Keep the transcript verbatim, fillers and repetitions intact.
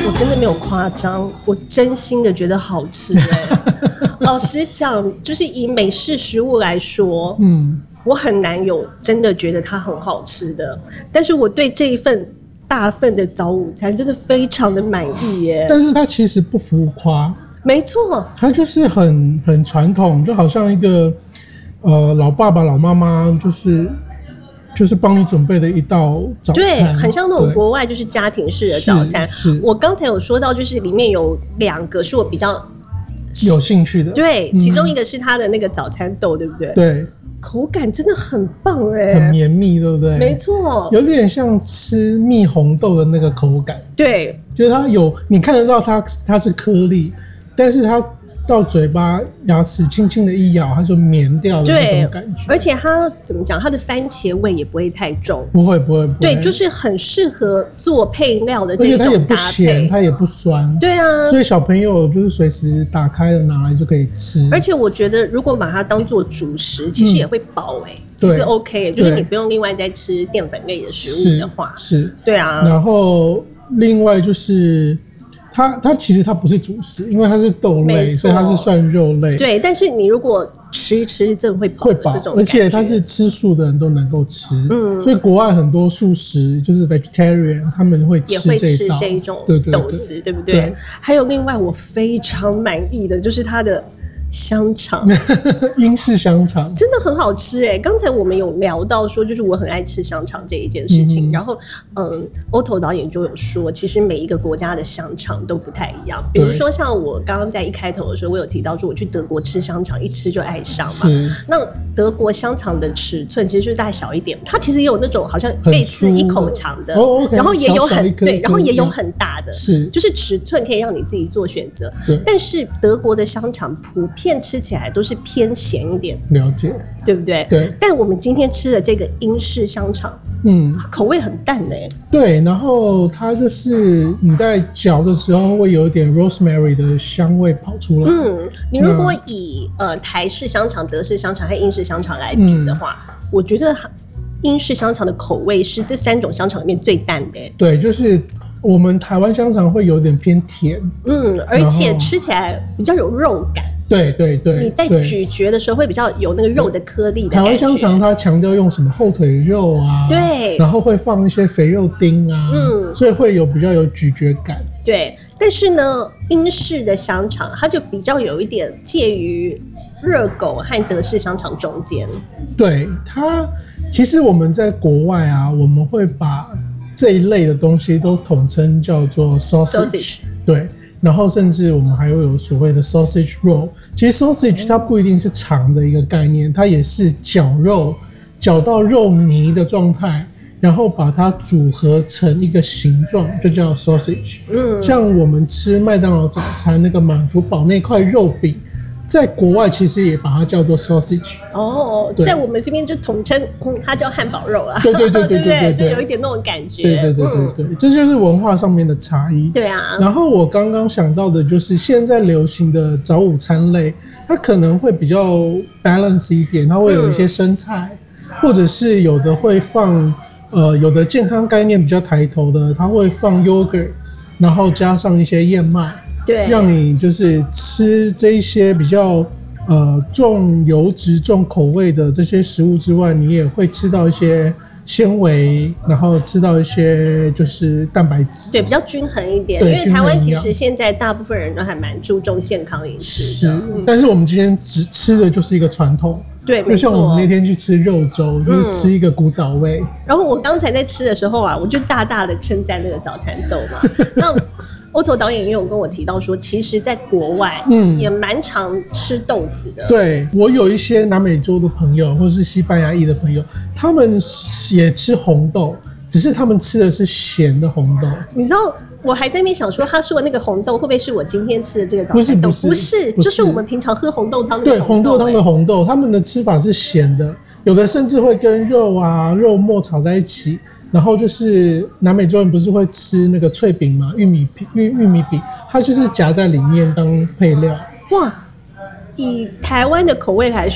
我真的没有夸张，我真心的觉得好吃哎、欸。老实讲，就是以美式食物来说，嗯，我很难有真的觉得它很好吃的，但是我对这一份大份的早午餐真的非常的满意耶、欸。 但是它其实不浮夸， 没错， 它就是很很传统，就好像一个呃老爸爸老妈妈就是就是帮你准备的一道早餐， 对，很像那种国外就是家庭式的早餐。我刚才有说到，就是里面有两个是我比较有兴趣的， 对，其中一个是它的那个早餐豆，对不对？ 对， 口感真的很棒哎、欸， 很绵密，对不对？ 没错， 有点像吃蜜红豆的那个口感。 对， 就是它有你看得到它它是颗粒，但是它到嘴巴牙齿轻轻的一咬，它就绵掉的那种感觉。 而且它怎么讲？它的番茄味也不会太重， 不会不会不会。 对，就是很适合做配料的这种搭配。而且它也不咸，它也不酸。 对啊， 所以小朋友就是随时打开了拿来就可以吃。 而且我觉得，如果把它当做主食，其实也会饱哎、欸，嗯、其实 OK，、欸、就是你不用另外再吃淀粉类的食物的话， 是，是对啊。 然后另外就是。它它其实它不是主食，因为它是豆类，所以它是算肉类。 对，但是你如果吃一吃，真的会饱的这种感觉。 而且它是吃素的人都能够吃，嗯，所以国外很多素食就是 vegetarian， 他们会吃也会吃这一种豆子， 对, 对, 对, 对不对？对。还有另外我非常满意的就是它的香肠， 英式香肠真的很好吃哎、欸！刚才我们有聊到说，就是我很爱吃香肠这一件事情，嗯、然后嗯，Otto 导演就有说，其实每一个国家的香肠都不太一样。比如说像我刚刚在一开头的时候，我有提到说我去德国吃香肠，一吃就爱上嘛。那德国香肠的尺寸其实就是大概小一点，它其实也有那种好像类似一口长的， 哦 okay, 然后也有很小小对，然后也有很大的， 是就是尺寸可以让你自己做选择。但是德国的香肠普片吃起来都是偏咸一点， 了解， 对不对？ 对。 但我们今天吃的这个英式香肠，嗯，它口味很淡嘞、欸。 对，然后它就是你在嚼的时候会有一点 rosemary 的香味跑出来。 嗯，你如果以呃台式香肠、德式香肠和英式香肠来比的话，嗯、我觉得英式香肠的口味是这三种香肠里面最淡的、欸。 对，就是我们台湾香肠会有点偏甜， 嗯，而且吃起来比较有肉感。 对对对， 你在咀嚼的时候会比较有那个肉的颗粒的感觉。 台湾香肠它强调用什么后腿肉啊， 对， 然后会放一些肥肉丁啊，嗯，所以会有比较有咀嚼感。 对，但是呢，英式的香肠它就比较有一点介于热狗和德式香肠中间。 对，它其实我们在国外啊，我们会把这一类的东西都统称叫做 sausage, sausage 对。然后甚至我们还会有所谓的 sausage roll， 其实 sausage 它不一定是长的一个概念，它也是绞肉，绞到肉泥的状态，然后把它组合成一个形状，就叫 sausage。嗯，像我们吃麦当劳早餐那个满福堡那块肉饼，在国外其实也把它叫做 sausage。 哦，在我们这边就统称、嗯、它叫汉堡肉啦。 对对对对对 对, 对, 对，就有一点那种感觉。 对对对对对，嗯、这就是文化上面的差异。 对啊。 然后我刚刚想到的就是现在流行的早午餐类，它可能会比较 balance 一点，它会有一些生菜，嗯、或者是有的会放呃有的健康概念比较抬头的，它会放 yogurt， 然后加上一些燕麦。 对， 让你就是吃这一些比较呃重油脂、重口味的这些食物之外，你也会吃到一些纤维，然后吃到一些就是蛋白质， 对，比较均衡一点。因为台湾其实现在大部分人都还蛮注重健康饮食的， 嗯、但是我们今天只吃的就是一个传统。 对， 就像我们那天去吃肉粥，就是吃一个古早味。 嗯、然后我刚才在吃的时候啊，我就大大的称赞那个早餐豆嘛。那Otto 导演也有跟我提到说，其实在国外嗯也蛮常吃豆子的。 对，我有一些南美洲的朋友或是西班牙裔的朋友，他们也吃红豆，只是他们吃的是咸的红豆。 你知道我还在那边想说，他说的那个红豆会不会是我今天吃的这个早餐豆？ 不是不是不是，不是就是我们平常喝红豆汤的对红豆汤的红豆，他们的吃法是咸的，有的甚至会跟肉啊肉末炒在一起。然后就是南美洲人不是会吃那个脆饼嘛，玉米玉玉米饼，它就是夹在里面当配料。 哇，以台湾的口味来